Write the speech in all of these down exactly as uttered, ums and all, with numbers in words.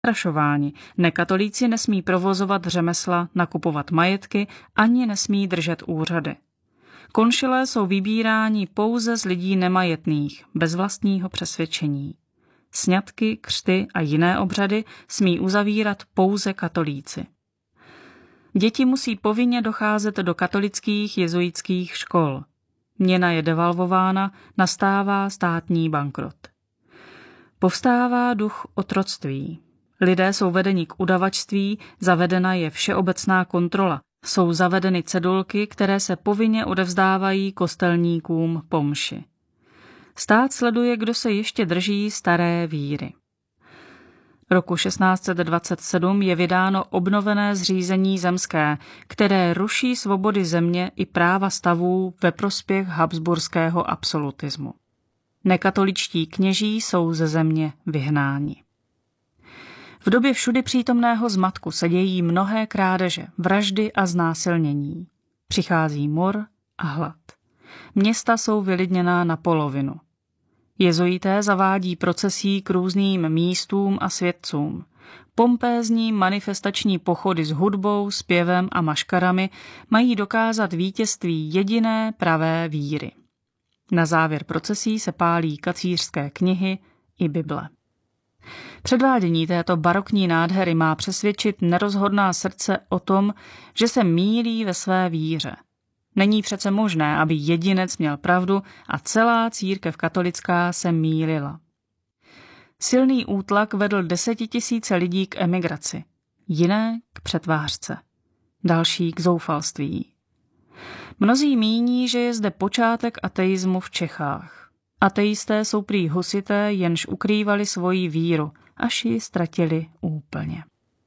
zastrašováni. Nekatolíci nesmí provozovat řemesla, nakupovat majetky, ani nesmí držet úřady. Konšilé jsou vybíráni pouze z lidí nemajetných, bez vlastního přesvědčení. Sňatky, křty a jiné obřady smí uzavírat pouze katolíci. Děti musí povinně docházet do katolických jezuitských škol. Měna je devalvována, nastává státní bankrot. Povstává duch otroctví. Lidé jsou vedeni k udavačství, zavedena je všeobecná kontrola. Jsou zavedeny cedulky, které se povinně odevzdávají kostelníkům po mši. Stát sleduje, kdo se ještě drží staré víry. Roku šestnáct set dvacet sedm je vydáno obnovené zřízení zemské, které ruší svobody země i práva stavů ve prospěch habsburského absolutismu. Nekatoličtí kněží jsou ze země vyhnáni. V době všudy přítomného zmatku se dějí mnohé krádeže, vraždy a znásilnění. Přichází mor a hlad. Města jsou vylidněná na polovinu. Jezuité zavádí procesí k různým místům a světcům. Pompézní manifestační pochody s hudbou, zpěvem a maškarami mají dokázat vítězství jediné pravé víry. Na závěr procesí se pálí kacířské knihy i Bible. Předvádění této barokní nádhery má přesvědčit nerozhodná srdce o tom, že se mýlí ve své víře. Není přece možné, aby jedinec měl pravdu a celá církev katolická se mýlila. Silný útlak vedl desetitisíce lidí k emigraci, jiné k přetvářce, další k zoufalství. Mnozí míní, že je zde počátek ateismu v Čechách. Ateisté jsou prý husité, jenž ukrývali svoji víru, až ji ztratili úplně.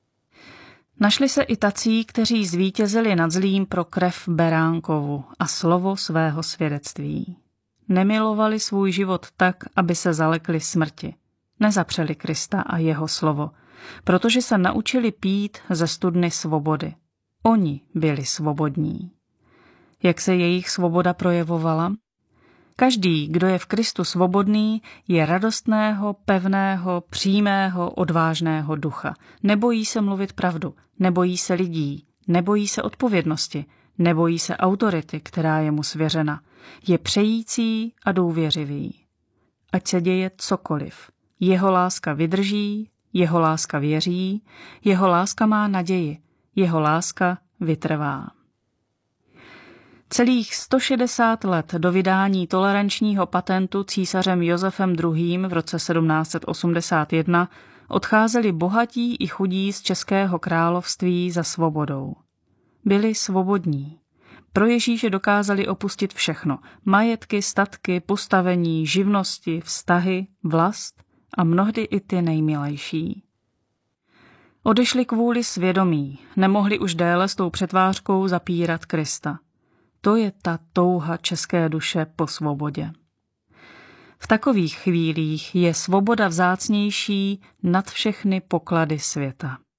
Našli se i tací, kteří zvítězili nad zlým pro krev Beránkovu a slovo svého svědectví. Nemilovali svůj život tak, aby se zalekli smrti. Nezapřeli Krista a jeho slovo, protože se naučili pít ze studny svobody. Oni byli svobodní. Jak se jejich svoboda projevovala? Každý, kdo je v Kristu svobodný, je radostného, pevného, přímého, odvážného ducha. Nebojí se mluvit pravdu, nebojí se lidí, nebojí se odpovědnosti, nebojí se autority, která je mu svěřena. Je přející a důvěřivý. Ať se děje cokoliv. Jeho láska vydrží, jeho láska věří, jeho láska má naději, jeho láska vytrvá. Celých sto šedesát let do vydání tolerančního patentu císařem Josefem druhým. v roce sedmnáct set osmdesát jedna odcházeli bohatí i chudí z Českého království za svobodou. Byli svobodní. Pro Ježíše dokázali opustit všechno. Majetky, statky, postavení, živnosti, vztahy, vlast a mnohdy i ty nejmilejší. Odešli kvůli svědomí, nemohli už déle s tou přetvářkou zapírat Krista. To je ta touha české duše po svobodě. V takových chvílích je svoboda vzácnější nad všechny poklady světa.